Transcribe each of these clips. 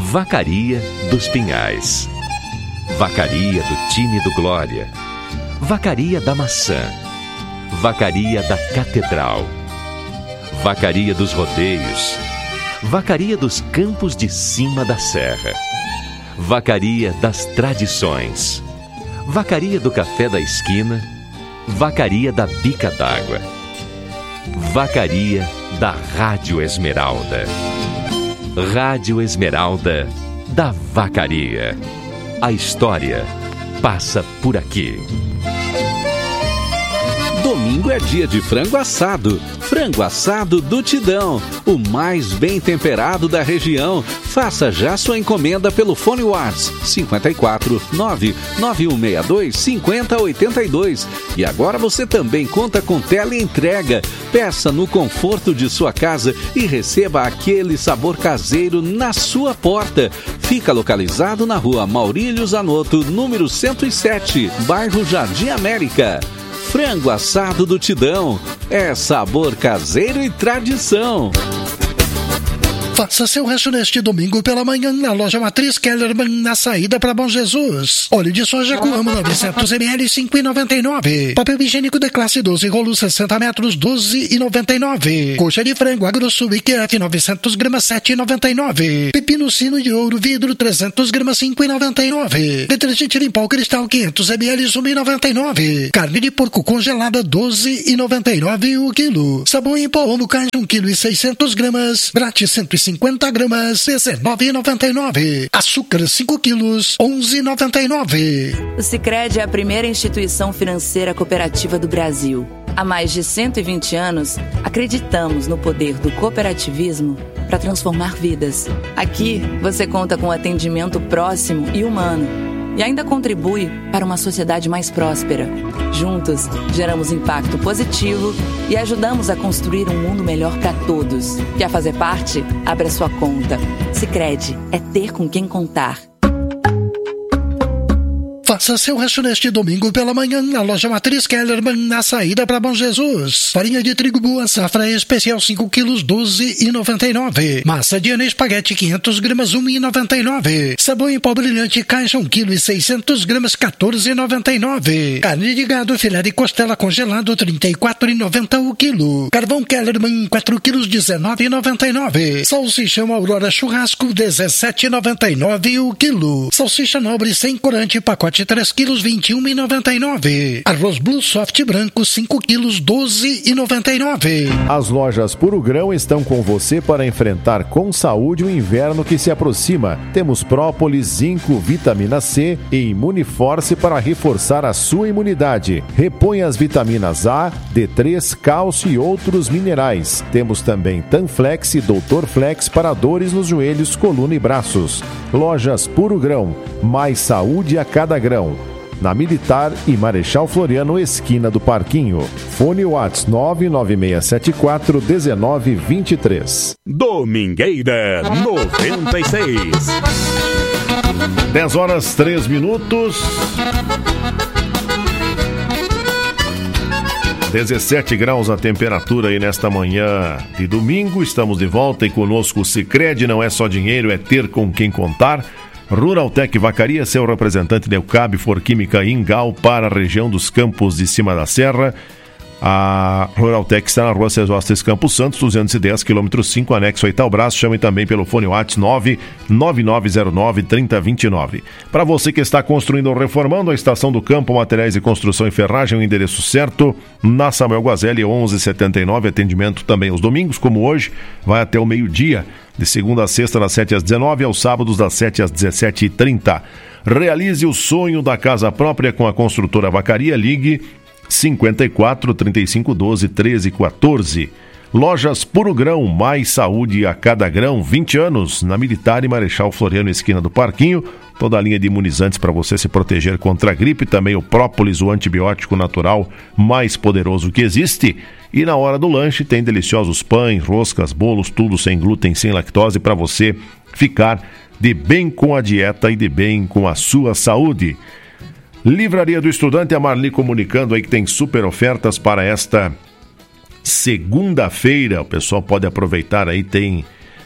Vacaria dos Pinhais. Vacaria do time do Glória. Vacaria da Maçã. Vacaria da Catedral. Vacaria dos Rodeios. Vacaria dos Campos de Cima da Serra. Vacaria das Tradições. Vacaria do Café da Esquina. Vacaria da Bica d'Água. Vacaria da Rádio Esmeralda. Rádio Esmeralda da Vacaria. A história passa por aqui. Domingo é dia de frango assado. Frango assado do Tidão, o mais bem temperado da região. Faça já sua encomenda pelo fone WhatsApp 54 99162 5082. E agora você também conta com teleentrega. Peça no conforto de sua casa e receba aquele sabor caseiro na sua porta. Fica localizado na rua Maurílio Zanotto, número 107, bairro Jardim América. Frango assado do Tidão. É sabor caseiro e tradição. Faça seu rancho neste domingo pela manhã na loja Matriz Kellerman, na saída para Bom Jesus. Óleo de soja Coamo 900 ml, 5,99. Papel higiênico de classe 12 rolos 60 metros, 12,99. Coxa de frango AgroSul IQF 900 gramas, 7,99. Pepino sino de ouro vidro 300 gramas, 5,99. Detergente Limpol Cristal 500 ml, 1,99. Carne de porco congelada 12,99 o quilo. Sabão em pó Omo Caixa 1,6 kg. Grátis 150 gramas, 19,99. Açúcar 5 quilos, 11,99. O Sicredi é a primeira instituição financeira cooperativa do Brasil. Há mais de 120 anos, acreditamos no poder do cooperativismo para transformar vidas. Aqui, você conta com atendimento próximo e humano. E ainda contribui para uma sociedade mais próspera. Juntos, geramos impacto positivo e ajudamos a construir um mundo melhor para todos. Quer fazer parte? Abra sua conta. Sicredi é ter com quem contar. Faça seu rancho neste domingo pela manhã na loja Matriz Kellerman, na saída para Bom Jesus. Farinha de trigo boa safra especial 5 quilos, 12,99. Massa de espaguete 500 gramas, 1,99. Sabão em pó brilhante caixa 1,6 kg, 14,99. Carne de gado filé de costela congelado 34,90 o quilo. Carvão Kellerman 4 quilos, 19,99. Salsichão Aurora Churrasco 17,99 o quilo. Salsicha nobre sem corante pacote 3 quilos, 21,99. Arroz Blue Soft branco 5 quilos, 12,99. As lojas Puro Grão estão com você para enfrentar com saúde o inverno que se aproxima. Temos própolis, zinco, vitamina C e Imuniforce para reforçar a sua imunidade. Reponha as vitaminas A, D3, cálcio e outros minerais. Temos também Tanflex e Doutor Flex para dores nos joelhos, coluna e braços. Lojas Puro Grão, mais saúde a cada grão. Na Militar e Marechal Floriano, esquina do Parquinho. Fone WhatsApp 996741923. Domingueira 96. 10 horas 3 minutos. 17 graus a temperatura aí nesta manhã de domingo. Estamos de volta e conosco o Sicredi. Não é só dinheiro, é ter com quem contar. Ruraltec Vacaria, seu representante Neucab, Forquímica e Ingal para a região dos Campos de Cima da Serra. A Ruraltec está na rua Cesóstes Campos Santos, 210, km 5, anexo a Itaubras. Chame também pelo fone WhatsApp 99909-3029. Para você que está construindo ou reformando a Estação do Campo, materiais de construção e ferragem, o endereço certo, na Samuel Guazelli, 1179, atendimento também aos domingos, como hoje, vai até o meio-dia, de segunda a sexta, das 7 às 19, aos sábados, das 7 às 17h30. Realize o sonho da casa própria com a construtora Vacaria. Ligue 54 35 12 13 14. Lojas Puro Grão, mais saúde a cada grão, 20 anos, na Militar e Marechal Floriano, esquina do Parquinho. Toda a linha de imunizantes para você se proteger contra a gripe, também o própolis, o antibiótico natural mais poderoso que existe. E na hora do lanche tem deliciosos pães, roscas, bolos, tudo sem glúten, sem lactose, para você ficar de bem com a dieta e de bem com a sua saúde. Livraria do Estudante, a Marli comunicando aí que tem super ofertas para esta segunda-feira. O pessoal pode aproveitar aí, tem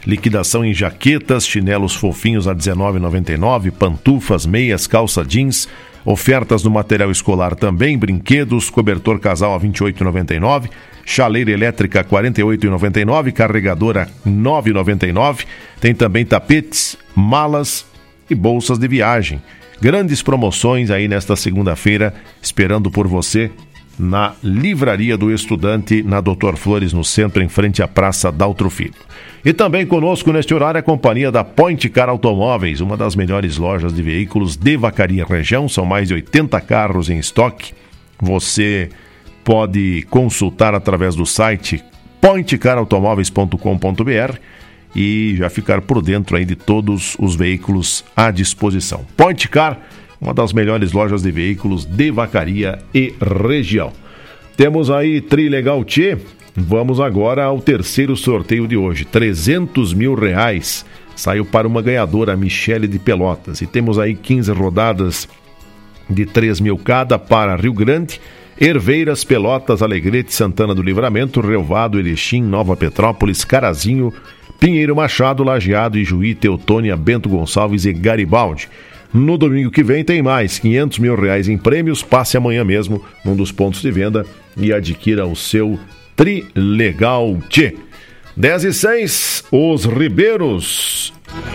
Liquidação em jaquetas, chinelos fofinhos a R$19,99, pantufas, meias, calça jeans, ofertas no material escolar também, brinquedos, cobertor casal a R$28,99, chaleira elétrica a R$48,99, carregadora R$9,99, tem também tapetes, malas e bolsas de viagem. Grandes promoções aí nesta segunda-feira, esperando por você na Livraria do Estudante, na Doutor Flores, no centro, em frente à Praça Daltro Filho. E também conosco neste horário a companhia da Point Car Automóveis, uma das melhores lojas de veículos de Vacaria região. São mais de 80 carros em estoque. Você pode consultar através do site pointcarautomóveis.com.br e já ficar por dentro aí de todos os veículos à disposição. Point Car, uma das melhores lojas de veículos de Vacaria e região. Temos aí Trilegal Tchê. Vamos agora ao terceiro sorteio de hoje. R$300 mil saiu para uma ganhadora, a Michele de Pelotas. E temos aí 15 rodadas de 3 mil cada para Rio Grande, Herveiras, Pelotas, Alegrete, Santana do Livramento, Relvado, Erechim, Nova Petrópolis, Carazinho, Pinheiro Machado, Lajeado, Ijuí, Teutônia, Bento Gonçalves e Garibaldi. No domingo que vem tem mais R$500 mil em prêmios. Passe amanhã mesmo num dos pontos de venda e adquira o seu Trilegal Tchê. 10:06, os Ribeiros